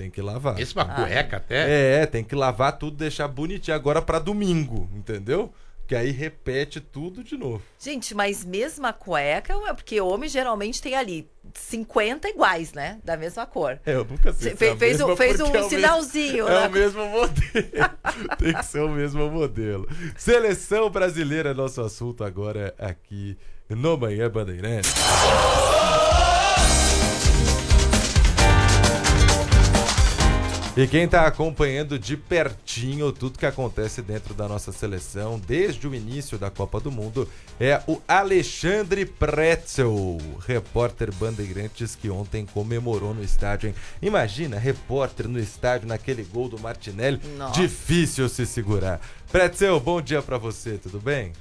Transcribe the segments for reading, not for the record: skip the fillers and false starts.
Tem que lavar. Mesma cueca até? Tem que lavar tudo, deixar bonitinho agora pra domingo, entendeu? Que aí repete tudo de novo. Gente, mas mesma cueca, porque homem geralmente tem ali 50 iguais, né? Da mesma cor. Eu nunca sei. Fez um sinalzinho. É o mesmo modelo. Tem que ser o mesmo modelo. Seleção brasileira é nosso assunto agora aqui no Manhã Bandeirantes. E quem está acompanhando de pertinho tudo que acontece dentro da nossa seleção desde o início da Copa do Mundo é o Alexandre Pretzel, repórter Bandeirantes que ontem comemorou no estádio, hein? Imagina, repórter no estádio naquele gol do Martinelli. Nossa. Difícil se segurar. Pretzel, bom dia para você, tudo bem?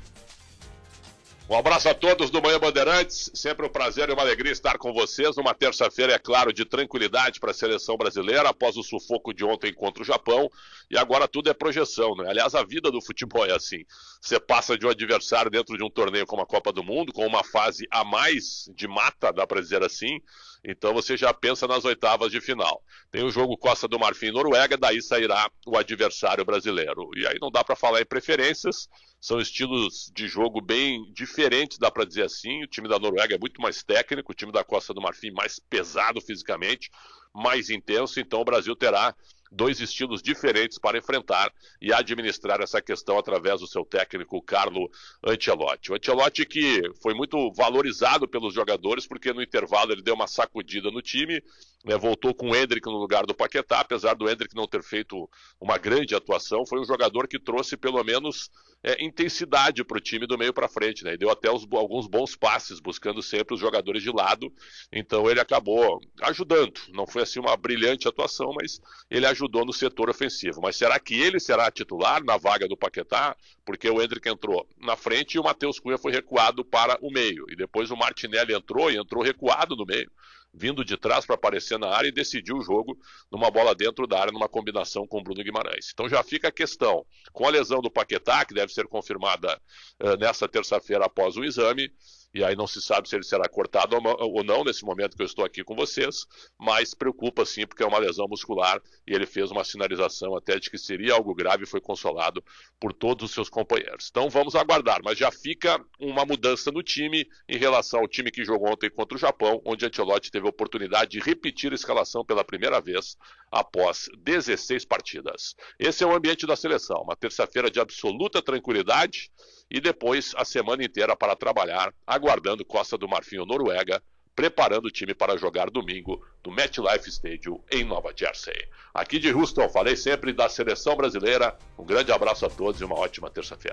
Um abraço a todos do Manhã Bandeirantes, sempre um prazer e uma alegria estar com vocês numa terça-feira, é claro, de tranquilidade para a seleção brasileira, após o sufoco de ontem contra o Japão, e agora tudo é projeção, né? Aliás, a vida do futebol é assim, você passa de um adversário dentro de um torneio como a Copa do Mundo, com uma fase a mais de mata, dá para dizer assim, então você já pensa nas oitavas de final. Tem o jogo Costa do Marfim e Noruega, daí sairá o adversário brasileiro, e aí não dá para falar em preferências, são estilos de jogo bem diferentes, dá para dizer assim. O time da Noruega é muito mais técnico, o time da Costa do Marfim mais pesado fisicamente, mais intenso, então o Brasil terá dois estilos diferentes para enfrentar e administrar essa questão através do seu técnico Carlo Ancelotti. O Ancelotti que foi muito valorizado pelos jogadores porque no intervalo ele deu uma sacudida no time, né, voltou com o Endrick no lugar do Paquetá, apesar do Endrick não ter feito uma grande atuação, foi um jogador que trouxe pelo menos intensidade para o time do meio para frente, né, e deu até alguns bons passes, buscando sempre os jogadores de lado, então ele acabou ajudando, não foi assim uma brilhante atuação, mas ele ajudou no setor ofensivo. Mas será que ele será titular na vaga do Paquetá? Porque o Endrick entrou na frente e o Matheus Cunha foi recuado para o meio. E depois o Martinelli entrou recuado no meio, vindo de trás para aparecer na área e decidiu o jogo numa bola dentro da área, numa combinação com o Bruno Guimarães. Então já fica a questão, com a lesão do Paquetá, que deve ser confirmada nessa terça-feira após o exame, e aí não se sabe se ele será cortado ou não nesse momento que eu estou aqui com vocês, mas preocupa sim porque é uma lesão muscular e ele fez uma sinalização até de que seria algo grave e foi consolado por todos os seus companheiros. Então vamos aguardar, mas já fica uma mudança no time em relação ao time que jogou ontem contra o Japão, onde Ancelotti teve a oportunidade de repetir a escalação pela primeira vez após 16 partidas. Esse é o ambiente da seleção, uma terça-feira de absoluta tranquilidade e depois a semana inteira para trabalhar, aguardando Costa do Marfim ou Noruega, preparando o time para jogar domingo no MetLife Stadium em Nova Jersey. Aqui de Houston, falei sempre da seleção brasileira. Um grande abraço a todos e uma ótima terça-feira.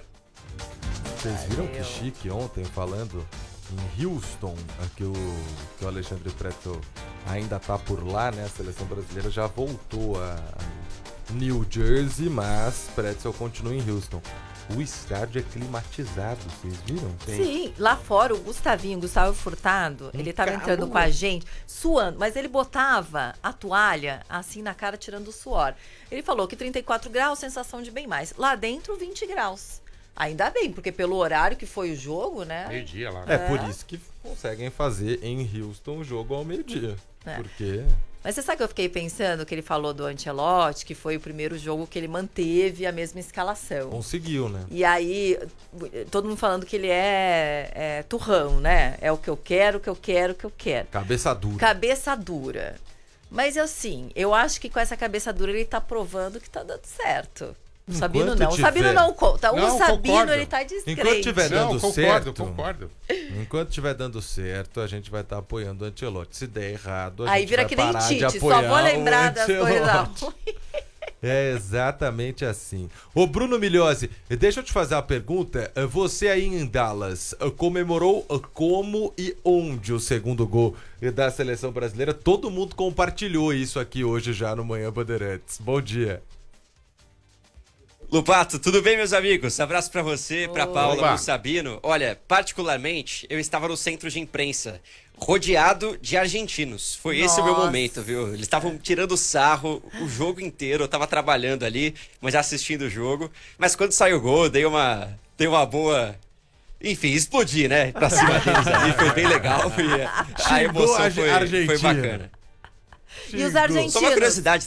Vocês viram que chique ontem falando em Houston, que o Alexandre Pretzel ainda tá por lá, né? A seleção brasileira já voltou a New Jersey, mas Pretzel continua em Houston. O estádio é climatizado, vocês viram? Sim, lá fora o Gustavo Furtado, ele tava entrando com a gente, suando, mas ele botava a toalha assim na cara, tirando o suor. Ele falou que 34 graus, sensação de bem mais. Lá dentro, 20 graus. Ainda bem, porque pelo horário que foi o jogo, né? Meio-dia lá. É por isso que conseguem fazer em Houston o jogo ao meio-dia. Porque... Mas você sabe que eu fiquei pensando que ele falou do Ancelotti, que foi o primeiro jogo que ele manteve a mesma escalação. Conseguiu, né? E aí, todo mundo falando que ele é turrão, né? É o que eu quero, o que eu quero, o que eu quero. Cabeça dura. Cabeça dura. Mas assim, eu acho que com essa cabeça dura ele tá provando que tá dando certo. O Sabino não. O Sabino não conta. O Sabino, concordo. Ele tá descrente. Enquanto estiver dando certo... Concordo. Enquanto estiver dando certo, a gente vai estar apoiando o Ancelotti. Se der errado, a aí gente vira vai que nem parar de Tite, apoiar só vou lembrar das coisas. É exatamente assim. Ô Bruno Migliozzi, deixa eu te fazer uma pergunta. Você aí em Dallas comemorou como e onde o segundo gol da seleção brasileira? Todo mundo compartilhou isso aqui hoje já no Manhã Bandeirantes. Bom dia. Lupato, tudo bem, meus amigos? Abraço pra você, pra Paula, pro Sabino. Olha, particularmente, eu estava no centro de imprensa, rodeado de argentinos. Foi esse o meu momento, viu? Eles estavam tirando sarro o jogo inteiro. Eu tava trabalhando ali, mas assistindo o jogo. Mas quando saiu o gol, dei uma boa... Enfim, explodi, né? Pra cima deles ali, foi bem legal. A emoção foi bacana. E os argentinos? Só uma curiosidade